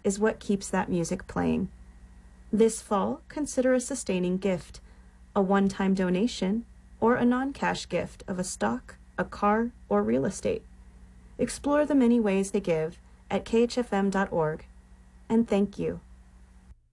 is what keeps that music playing. This fall, consider a sustaining gift, a one-time donation, or a non-cash gift of a stock, a car, or real estate. Explore the many ways they give at khfm.org, and thank you